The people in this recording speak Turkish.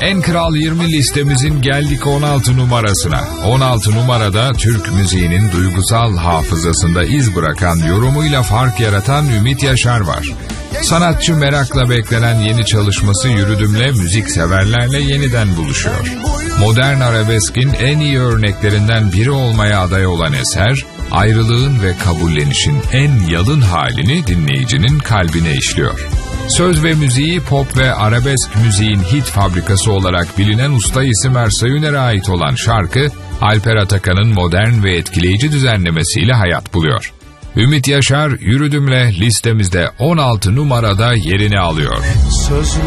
En Kral 20 listemizin geldik 16 numarasına. 16 numarada Türk müziğinin duygusal hafızasında iz bırakan yorumuyla fark yaratan Ümit Yaşar var. Sanatçı merakla beklenen yeni çalışması Yürüdüm'le müzik severlerle yeniden buluşuyor. Modern arabeskin en iyi örneklerinden biri olmaya aday olan eser, ayrılığın ve kabullenişin en yalın halini dinleyicinin kalbine işliyor. Söz ve müziği pop ve arabesk müziğin hit fabrikası olarak bilinen usta isim Ersa Üner'e ait olan şarkı, Alper Atakan'ın modern ve etkileyici düzenlemesiyle hayat buluyor. Ümit Yaşar, Yürüdüm'le listemizde 16 numarada yerini alıyor.